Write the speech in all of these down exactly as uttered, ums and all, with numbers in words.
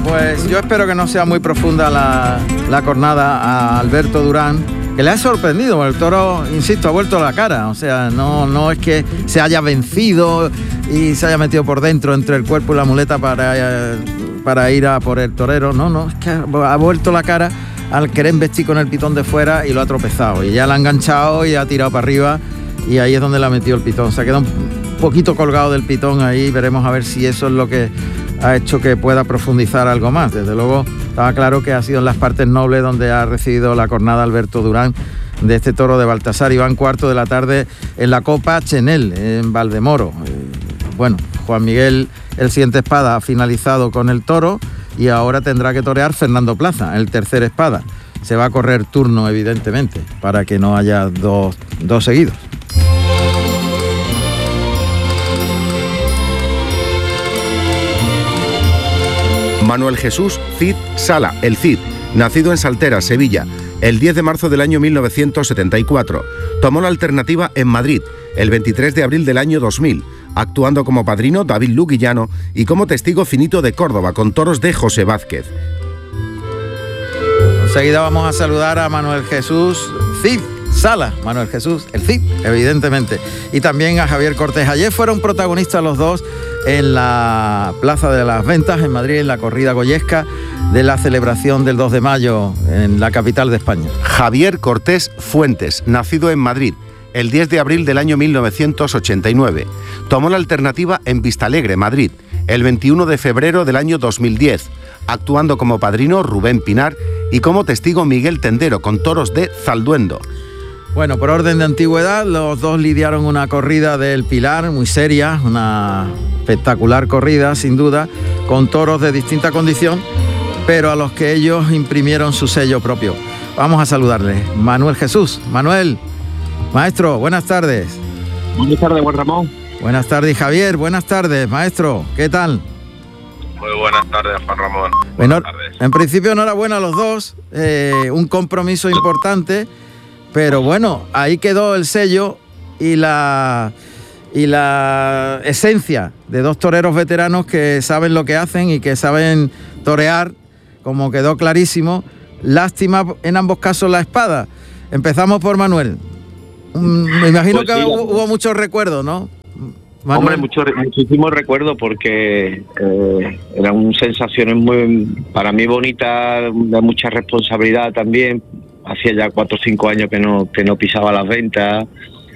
pues yo espero que no sea muy profunda la, la cornada a Alberto Durán, que le ha sorprendido. El toro, insisto, ha vuelto la cara. O sea, no, no es que se haya vencido y se haya metido por dentro entre el cuerpo y la muleta para, para ir a por el torero. No, no, es que ha vuelto la cara al querer investir con el pitón de fuera y lo ha tropezado. Y ya la ha enganchado y ha tirado para arriba y ahí es donde le ha metido el pitón. Se ha quedado un poquito colgado del pitón ahí. Veremos a ver si eso es lo que ha hecho que pueda profundizar algo más. Desde luego estaba claro que ha sido en las partes nobles donde ha recibido la cornada Alberto Durán de este toro de Baltasar. Iván cuarto de la tarde en la Copa Chenel, en Valdemoro. Eh, bueno, Juan Miguel el siguiente espada ha finalizado con el toro y ahora tendrá que torear Fernando Plaza, el tercer espada. Se va a correr turno, evidentemente, para que no haya dos, dos seguidos. Manuel Jesús Cid Sala, el Cid, nacido en Saltera, Sevilla, el diez de marzo del año mil novecientos setenta y cuatro. Tomó la alternativa en Madrid, el veintitrés de abril del año dos mil, actuando como padrino David Luguillano y como testigo finito de Córdoba, con toros de José Vázquez. Enseguida vamos a saludar a Manuel Jesús Cid Sala, Manuel Jesús, el Cid, evidentemente, y también a Javier Cortés. Ayer fueron protagonistas los dos en la Plaza de las Ventas en Madrid, en la corrida goyesca de la celebración del dos de mayo en la capital de España. Javier Cortés Fuentes, nacido en Madrid, el diez de abril del año mil novecientos ochenta y nueve. Tomó la alternativa en Vistalegre, Madrid, el veintiuno de febrero del año dos mil diez, actuando como padrino Rubén Pinar y como testigo Miguel Tendero, con toros de Zalduendo. Bueno, por orden de antigüedad, los dos lidiaron una corrida del Pilar muy seria, una espectacular corrida, sin duda, con toros de distinta condición, pero a los que ellos imprimieron su sello propio. Vamos a saludarle. Manuel Jesús. Manuel, maestro, buenas tardes. Buenas tardes, Juan Ramón. Buenas tardes, Javier. Buenas tardes, maestro. ¿Qué tal? Muy buenas tardes, Juan Ramón. Bueno, buenas tardes. En principio, enhorabuena a los dos. Eh, un compromiso importante. Pero bueno, ahí quedó el sello y la, y la esencia de dos toreros veteranos que saben lo que hacen y que saben torear, como quedó clarísimo. Lástima en ambos casos la espada. Empezamos por Manuel. Me imagino pues que sí, hubo, hubo muchos recuerdos, ¿no? Manuel. Hombre, mucho, muchísimos recuerdos porque eh, eran sensaciones muy, para mí bonitas, de mucha responsabilidad también. Hacía ya cuatro o cinco años que no que no pisaba las ventas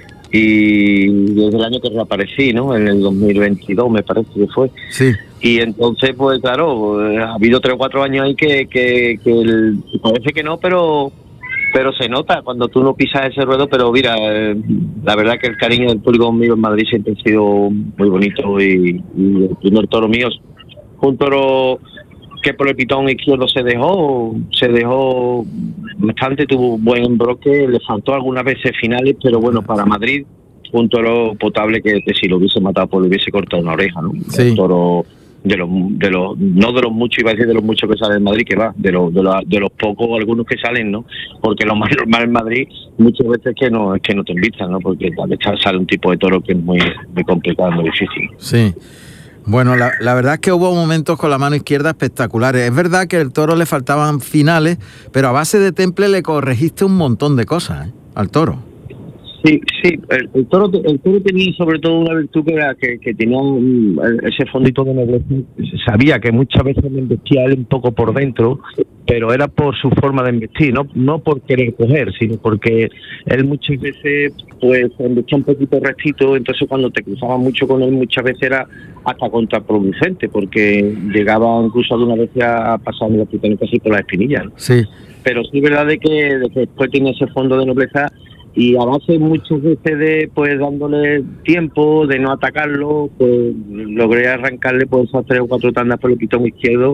y desde el año que reaparecí, ¿no? En el dos mil veintidós me parece que fue. Sí. Y entonces, pues claro, ha habido tres o cuatro años ahí que, que, que el, parece que no, pero pero se nota cuando tú no pisas ese ruedo. Pero mira, eh, la verdad que el cariño del público conmigo en Madrid siempre ha sido muy bonito y, y el primer toro mío, un toro que por el pitón izquierdo se dejó, se dejó bastante, tuvo un buen embroque, le faltó algunas veces finales, pero bueno, para Madrid, un toro potable que, que si lo hubiese matado, pues le hubiese cortado una oreja, ¿no? Sí. Un toro de los, de los, no de los muchos, iba a decir de los muchos que salen en Madrid, que va, de los, de los, de los pocos, algunos que salen, ¿no? Porque lo más normal en Madrid, muchas veces que no, es que no te invitan, ¿no? Porque tal vez sale un tipo de toro que es muy, muy complicado, muy difícil. Sí. Bueno, la, la verdad es que hubo momentos con la mano izquierda espectaculares. Es verdad que al toro le faltaban finales, pero a base de temple le corregiste un montón de cosas, ¿eh? Al toro. Sí, sí, el, el toro el toro tenía sobre todo una virtud que era que, que tenía un, ese fondito de nobleza. Sabía que muchas veces me embestía él un poco por dentro, pero era por su forma de embestir, no no por querer coger, sino porque él muchas veces pues embestía un poquito rectito, entonces cuando te cruzabas mucho con él muchas veces era hasta contraproducente, porque llegaba incluso alguna vez a pasar la pitón casi por las espinillas, ¿no? Sí. Pero sí es verdad de que, de que después tiene ese fondo de nobleza. Y a base muchas veces de, pues dándole tiempo, de no atacarlo, pues logré arrancarle por esas tres o cuatro tandas por el pitón izquierdo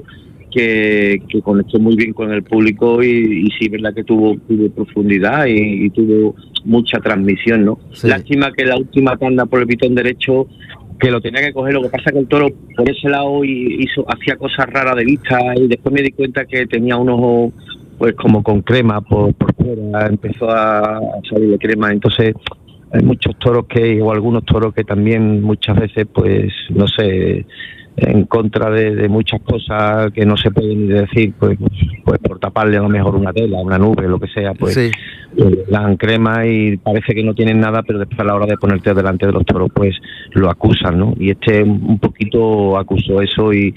que, que conectó muy bien con el público y, y sí, verdad que tuvo, tuvo profundidad y, y tuvo mucha transmisión, ¿no? Sí. Lástima que la última tanda por el pitón derecho, que lo tenía que coger, lo que pasa que el toro por ese lado hizo, hacía cosas raras de vista y después me di cuenta que tenía un ojo pues como con crema por, por fuera, empezó a salirle crema, entonces hay muchos toros que, o algunos toros que también muchas veces, pues, no sé, en contra de, de muchas cosas que no se pueden ni decir, pues, pues por taparle a lo mejor una tela, una nube, lo que sea, pues, Sí. pues le dan crema y parece que no tienen nada, pero después a la hora de ponerte delante de los toros, pues lo acusan, ¿no? Y este un poquito acusó eso y,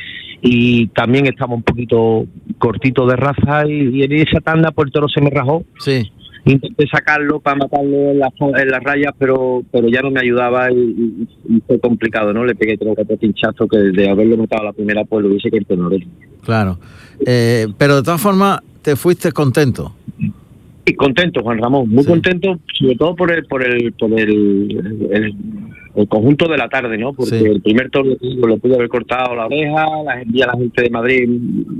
y también estamos un poquito cortito de raza y, y en esa tanda pues el toro se me rajó. Sí. Intenté sacarlo para matarlo en las, en las rayas, pero pero ya no me ayudaba y, y, y fue complicado, ¿no? Le pegué tres o cuatro pinchazos que de haberlo matado a la primera, pues lo hubiese querido no. Claro. Eh, pero de todas formas, te fuiste contento. Y contento, Juan Ramón, muy Sí. contento, sobre todo por el por el por el, el, el conjunto de la tarde, ¿no? Porque Sí. el primer toro le pude haber cortado la oreja, la, y a la gente de Madrid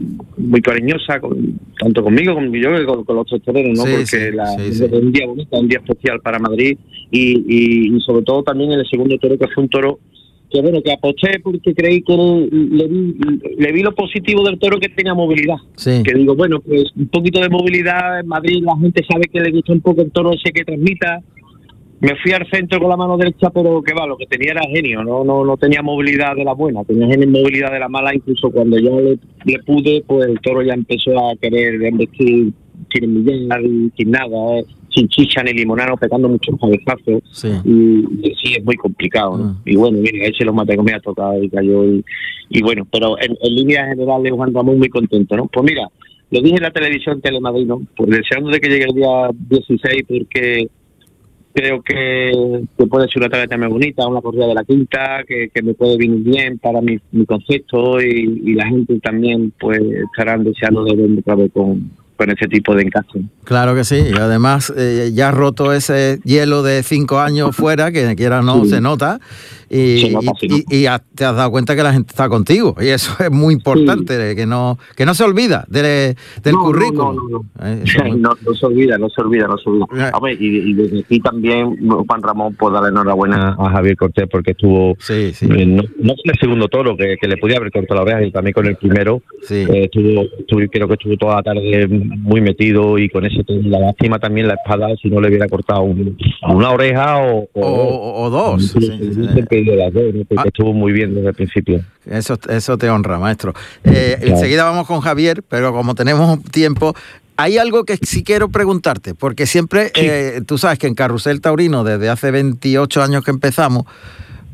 muy cariñosa, con, tanto conmigo como yo que con, con los tres toreros, ¿no? Sí, Porque sí, la, sí, es sí. un día bonito, un día especial para Madrid y, y, y sobre todo también en el segundo toro, que fue un toro que bueno, que aposté porque creí que le vi, le vi lo positivo del toro, que tenía movilidad. Sí. Que digo, bueno, pues un poquito de movilidad. En Madrid la gente sabe que le gusta un poco el toro ese que transmita. Me fui al centro con la mano derecha, pero que va, lo que tenía era genio, no no no tenía movilidad de la buena, tenía genio, movilidad de la mala. Incluso cuando yo le, le pude, pues el toro ya empezó a querer embestir sin millar y sin nada, eh, sin chicha ni limonano, pegando muchos cabezazos. Sí. Y, y sí, es muy complicado, ¿no? Mm. Y bueno, mira, ese lo maté que me ha tocado y cayó. Y, y bueno, pero en, en líneas generales, Juan Ramón, muy contento, ¿no? Pues mira, lo dije en la televisión Telemadrid, ¿no? Pues deseando de que llegue el día dieciséis, porque creo que, que puede ser una tarde también bonita, una corrida de la quinta, que, que me puede venir bien para mi, mi concepto y, y la gente también pues estarán deseando de verme otra vez con, con ese tipo de encaje. Claro que sí, y además eh, ya has roto ese hielo de cinco años fuera, que quiera no Sí. se nota, y, Se nota, y- se y- nota. y ya te has dado cuenta que la gente está contigo, y eso es muy importante, que no que no se olvida de- del No, currículum. no, no, no. Eh, eso es muy- no, no se olvida, no se olvida, no se olvida. Eh. Hombre, y, y desde aquí también, Juan Ramón, pues darle enhorabuena a Javier Cortés, porque estuvo, Sí, sí, eh, no, no con el segundo toro, que, que le podía haber cortado la oreja, y también con el primero, sí. eh, estuvo, estuvo, creo que estuvo toda la tarde muy metido, y con ese toro, la lástima también la espada, si no le hubiera cortado un- una oreja o, O, o- o dos. Sí, sí, sí, sí. sí, pedido las dos, ¿no? Porque Ah. estuvo muy bien desde el principio. Eso, eso te honra, maestro. Eh, Claro. Enseguida vamos con Javier, pero como tenemos tiempo, hay algo que sí quiero preguntarte, porque siempre, Sí. eh, tú sabes que en Carrusel Taurino, desde hace veintiocho años que empezamos,